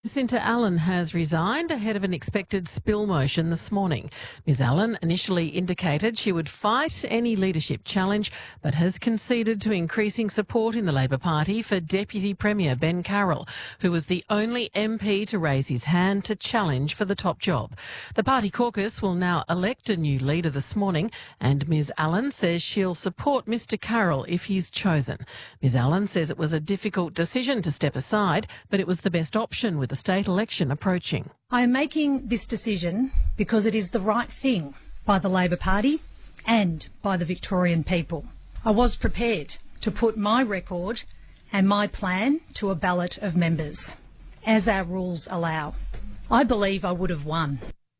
Jacinta Allen has resigned ahead of an expected spill motion this morning. Ms Allen initially indicated she would fight any leadership challenge, but has conceded to increasing support in the Labor Party for Deputy Premier Ben Carroll, who was the only MP to raise his hand to challenge for the top job. The party caucus will now elect a new leader this morning, and Ms Allen says she'll support Mr Carroll if he's chosen. Ms Allen says it was a difficult decision to step aside, but it was the best option with the state election approaching. I am making this decision because it is the right thing by the Labor Party and by the Victorian people. I was prepared to put my record and my plan to a ballot of members, as our rules allow. I believe I would have won.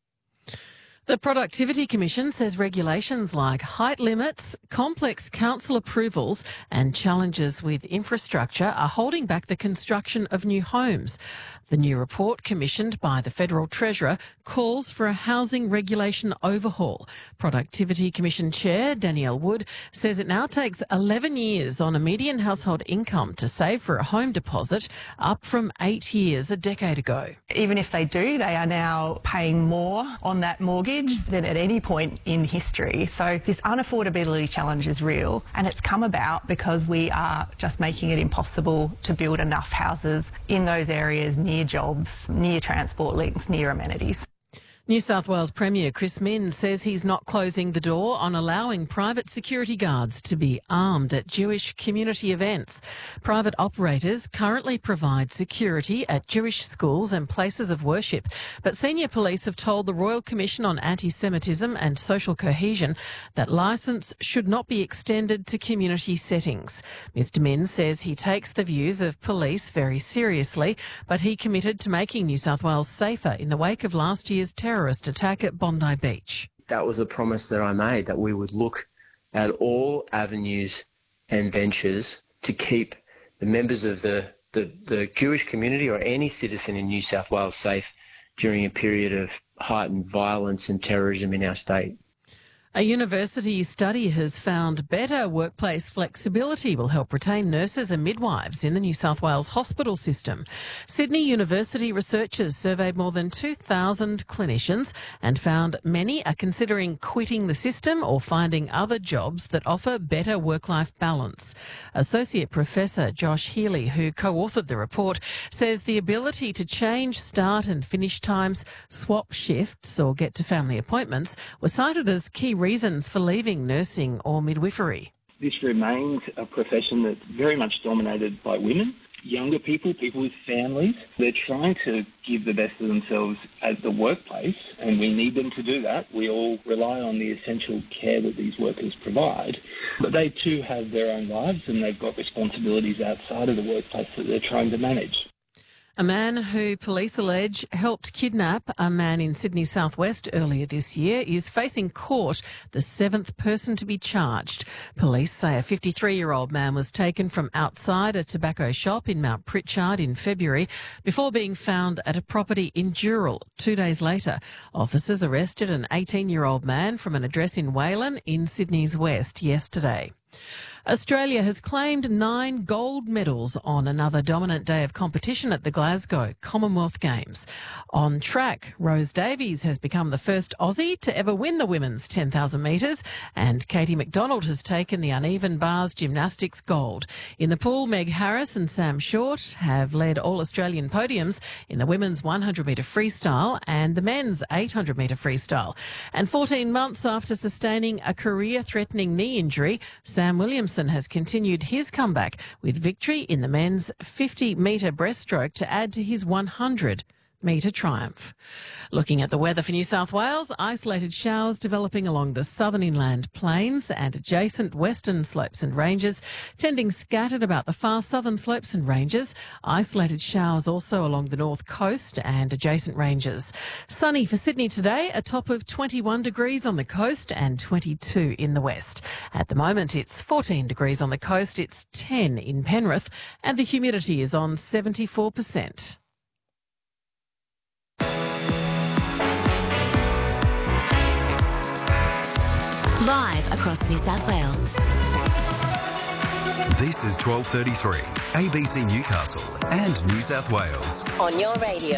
The Productivity Commission says regulations like height limits, complex council approvals and challenges with infrastructure are holding back the construction of new homes. The new report, commissioned by the Federal Treasurer, calls for a housing regulation overhaul. Productivity Commission Chair Danielle Wood says it now takes 11 years on a median household income to save for a home deposit, up from 8 years a decade ago. Even if they do, they are now paying more on that mortgage than at any point in history. So this unaffordability challenge is real, and it's come about because we are just making it impossible to build enough houses in those areas near jobs, near transport links, near amenities. New South Wales Premier Chris Minns says he's not closing the door on allowing private security guards to be armed at Jewish community events. Private operators currently provide security at Jewish schools and places of worship, but senior police have told the Royal Commission on Anti-Semitism and Social Cohesion that licence should not be extended to community settings. Mr Minns says he takes the views of police very seriously, but he committed to making New South Wales safer in the wake of last year's terrorist attack at Bondi Beach. That was a promise that I made, that we would look at all avenues and ventures to keep the members of the Jewish community or any citizen in New South Wales safe during a period of heightened violence and terrorism in our state. A university study has found better workplace flexibility will help retain nurses and midwives in the New South Wales hospital system. Sydney University researchers surveyed more than 2,000 clinicians and found many are considering quitting the system or finding other jobs that offer better work-life balance. Associate Professor Josh Healy, who co-authored the report, says the ability to change start and finish times, swap shifts or get to family appointments were cited as key reasons for leaving nursing or midwifery. This remains a profession that's very much dominated by women, younger people, people with families. They're trying to give the best of themselves at the workplace, and we need them to do that. We all rely on the essential care that these workers provide, but they too have their own lives and they've got responsibilities outside of the workplace that they're trying to manage. A man who police allege helped kidnap a man in Sydney southwest earlier this year is facing court, the seventh person to be charged. Police say a 53-year-old man was taken from outside a tobacco shop in Mount Pritchard in February before being found at a property in Dural 2 days later. Officers arrested an 18-year-old man from an address in Wayland in Sydney's west yesterday. Australia has claimed 9 gold medals on another dominant day of competition at the Glasgow Commonwealth Games. On track, Rose Davies has become the first Aussie to ever win the women's 10,000 metres, and Katie McDonald has taken the uneven bars gymnastics gold. In the pool, Meg Harris and Sam Short have led all Australian podiums in the women's 100-metre freestyle and the men's 800-metre freestyle. And 14 months after sustaining a career-threatening knee injury, Sam Williamson has continued his comeback with victory in the men's 50-metre breaststroke to add to his 100-metre triumph. Looking at the weather for New South Wales, isolated showers developing along the southern inland plains and adjacent western slopes and ranges, tending scattered about the far southern slopes and ranges. Isolated showers also along the north coast and adjacent ranges. Sunny for Sydney today, a top of 21 degrees on the coast and 22 in the west. At the moment, it's 14 degrees on the coast, it's 10 in Penrith, and the humidity is on 74%. Live across New South Wales. This is 12:33, ABC Newcastle and New South Wales. On your radio.